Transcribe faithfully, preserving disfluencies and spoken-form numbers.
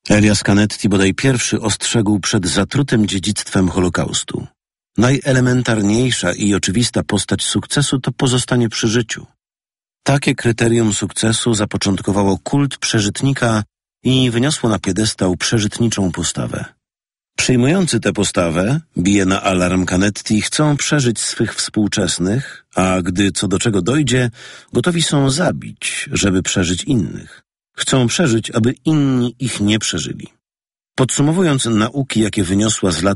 Elias Canetti bodaj pierwszy ostrzegł przed zatrutym dziedzictwem Holokaustu. Najelementarniejsza i oczywista postać sukcesu to pozostanie przy życiu. Takie kryterium sukcesu zapoczątkowało kult przeżytnika i wyniosło na piedestał przeżytniczą postawę. Przyjmujący tę postawę, bije na alarm Canetti, chcą przeżyć swych współczesnych, a gdy co do czego dojdzie, gotowi są zabić, żeby przeżyć innych. Chcą przeżyć, aby inni ich nie przeżyli. Podsumowując nauki, jakie wyniosła z lat